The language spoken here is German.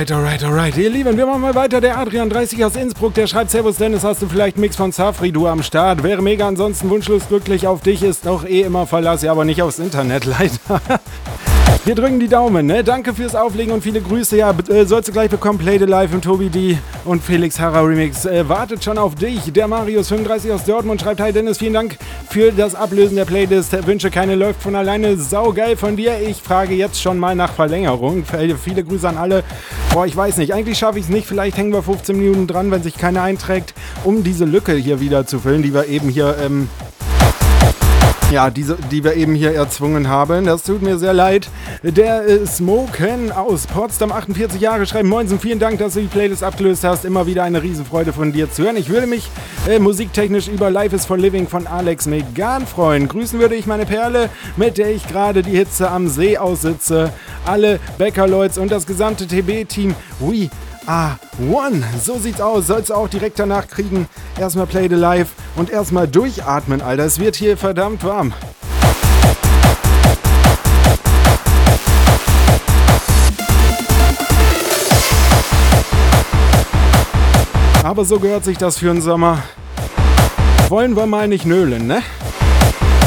Alright. Ihr Lieben, wir machen mal weiter. Der Adrian 30 aus Innsbruck, der schreibt: Servus Dennis, hast du vielleicht einen Mix von Safri, du am Start? Wäre mega, ansonsten wunschlos glücklich auf dich, ist doch immer Verlass, ja, aber nicht aufs Internet, leider. Wir drücken die Daumen, ne? Danke fürs Auflegen und viele Grüße. Ja, sollst du gleich bekommen. Play the Live im Tobi D und Felix Harra Remix. Wartet schon auf dich. Der Marius 35 aus Dortmund schreibt: Hi Dennis, vielen Dank für das Ablösen der Playlist. Wünsche keine läuft von alleine. Saugeil von dir. Ich frage jetzt schon mal nach Verlängerung. Viele Grüße an alle. Boah, ich weiß nicht. Eigentlich schaffe ich es nicht. Vielleicht hängen wir 15 Minuten dran, wenn sich keiner einträgt, um diese Lücke hier wieder zu füllen, die wir eben hier die wir eben hier erzwungen haben. Das tut mir sehr leid. Der Smoken aus Potsdam, 48 Jahre, schreibt: Moinsen, vielen Dank, dass du die Playlist abgelöst hast. Immer wieder eine Riesenfreude von dir zu hören. Ich würde mich musiktechnisch über Life is for Living von Alex Megan freuen. Grüßen würde ich meine Perle, mit der ich gerade die Hitze am See aussitze. Alle Bäckerleuts und das gesamte TB-Team. We are one. So sieht's aus. Sollst du auch direkt danach kriegen. Erstmal Play the Live und erstmal durchatmen, Alter. Es wird hier verdammt warm. Aber so gehört sich das für den Sommer. Wollen wir mal nicht nölen, ne?